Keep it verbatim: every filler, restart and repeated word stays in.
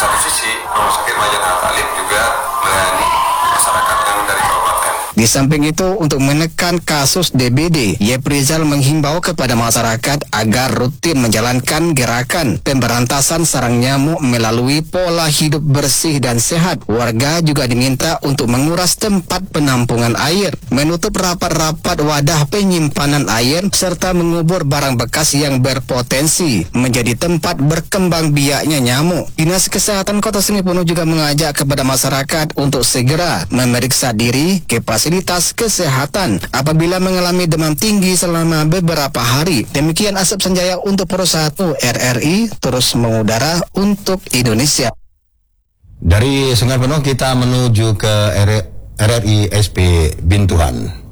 satu sisi, Rumah Sakit Majen Hatalib juga melayani masyarakat yang dari kabupaten. Di samping itu, untuk menekan kasus D B D, Yeprizal menghimbau kepada masyarakat agar rutin menjalankan gerakan pemberantasan sarang nyamuk melalui pola hidup bersih dan sehat. Warga juga diminta untuk menguras tempat penampungan air, menutup rapat-rapat wadah penyimpanan air, serta mengubur barang bekas yang berpotensi menjadi tempat berkembang biaknya nyamuk. Dinas Kesehatan Kota Senipunuk juga mengajak kepada masyarakat untuk segera memeriksa diri ke fasilitas kesehatan apabila mengalami demam tinggi selama beberapa hari. Demikian Asep Sanjaya untuk Pro satu R R I terus mengudara untuk Indonesia. Dari Sungai Penuh kita menuju ke R R I S P Bintuhan.